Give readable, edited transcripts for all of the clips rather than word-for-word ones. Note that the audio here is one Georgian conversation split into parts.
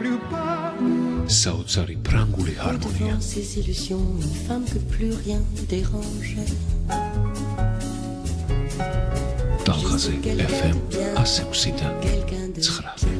საოცარი ფრანგული ჰარმონია. Ces illusions, une femme que plus rien ne dérangeait. Talkhase FM 106-დან 9.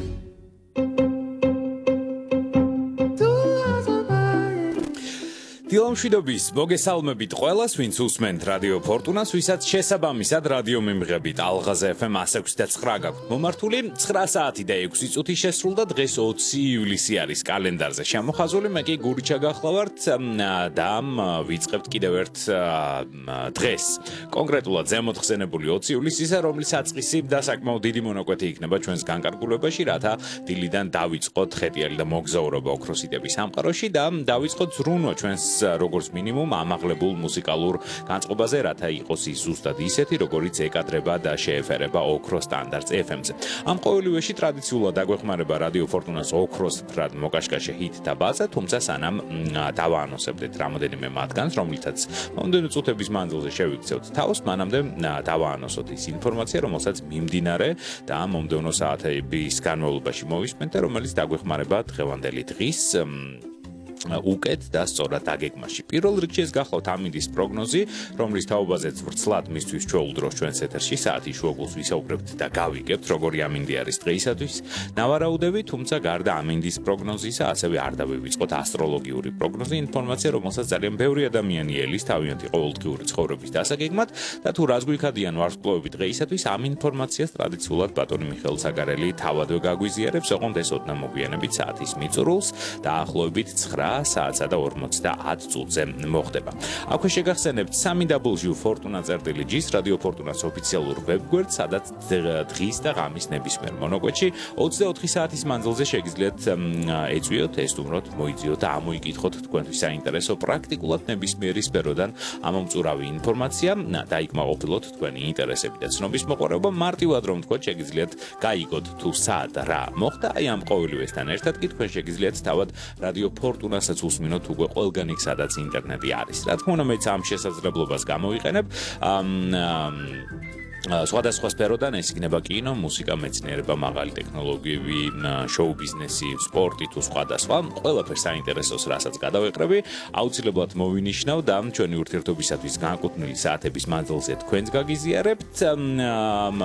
დილამშვიდობის მოგესალმებით ყველას, ვინც უსმენთ რადიო ფორტუნას, ვისაც შესაბამისად რადიო მიმღებით ალღაზე FM 106.9 გაქვთ მომართული 9 საათი და 6 წუთი შესრულდა დღეს 20 ივლისი არის კალენდარზე შემოხაზული, მე კი გურიჩა გახლავართ და ვიწყებთ კიდევ ერთ დღეს. კონკრეტულად ზემოთხსენებული 20 ივლისისა, რომლის საწყისი და საკმაოდ დიდი მონაკვეთი იქნება ჩვენს განკარგულებაში, რათა დილიდან დავიწყოთ ხეტიალი და მოგზაურობა ოქროსიტების სამყაროში და დავიწყოთ ზრუნვა ჩვენს როგორც მინიმუმ ამაღლებულ მუსიკალურ განწყობაზე, რათა იყოს ის ზუსტად ისეთი, როგორიც ეკადრება და შეეფერება ოქროს სტანდარტს FM-ზე. ამ ყოველივეში ტრადიციულად დაგვეხმარება რადიო ფორტუნას ოქროს ფრად მოკაშკაშე ჰიტთა ბაზა, თუმცა სანამ დავაანონსებდეთ რამოდენიმე მათგანს, რომლითაც მომდევნო წუთების მანძილზე შევიქცევთ თავს, მანამდე დავაანონსოთ ის ინფორმაცია, რომელსაც მიმდინარე და მომდევნო საათების განმავლობაში მოვისმენთ და რომელიც დაგვეხმარება დღევანდელი დღის უკეთ და სწორად დაგეგმაში. პირველ რიგში ეს გახლავთ ამინდის პროგნოზი, რომლის თაობაზეც ვრცლად მისთვის ჩვეულ დროს ჩვენს ეთერში საათის შუაგულს ვისაუბრებთ და გავიგებთ, როგორი ამინდი არის დღეისათვის. ნავარაუდები, თუმცა გარდა ამინდის პროგნოზისა, ასევე არ დავივიწყოთ ასტროლოგიური პროგნოზი, ინფორმაცია, რომელსაც ძალიან ბევრი ადამიანი ელის თავიანთი ყოველდღიური ცხოვრების დასაგეგმად და თუ რას გვიქადიან ვარსკვლავები დღეისათვის, ამ ინფორმაციას ტრადიციულად ბატონი მიხეილ საგარელი თავადვე გაგვიზიარებს, ოღონდ ეს ოდნა მოგვიანებით საათის მიწურულს დაახლოებით 9 საათსა და 50 წუთზე მოხდება. აქვე შეგახსენებთ 3W Fortuna.gis რადიო ფორტუნას ოფიციალურ ვებგვერდს, სადაც დღის და ღამის ნებისმიერ მონაკვეთში 24 საათის მანძილზე შეგიძლიათ ეწვიოთ, ესტუმროთ, მოიძიოთ და ამოიკითხოთ თქვენთვის საინტერესო პრაქტიკულად ნებისმიერი სფეროდან ამომწურავი ინფორმაცია და იკმაყოფილოთ თქვენი ინტერესები და ცნობის მოყვარეობა. მარტივად რომ თქვა, შეგიძლიათ გაიგოთ თუ სად რა მოხდა, აი ამ ყოველივესთან ერთად კი თქვენ შეგიძლიათ თავად რადიო ფორტუნას უსმინოთ უკვე ყველგან იქ, სადაც ინტერნეტი არის. რა თქმა უნდა, მეც ამ შესაძლებლობას გამოვიყენებ. სხვადასხვა სფეროდან ეს იქნება კინო, მუსიკა, მეცნიერება, მაღალი ტექნოლოგიები, შოუ ბიზნესი, სპორტი თუ სხვადასხვა. ყველაფერს საინტერესოს, რასაც გადავეყრები, აუცილებლად მოვინიშნავ და ჩვენი ურთიერთობისათვის განკუთვნილი საათების მანძილზე თქვენს გაგიზიარებთ.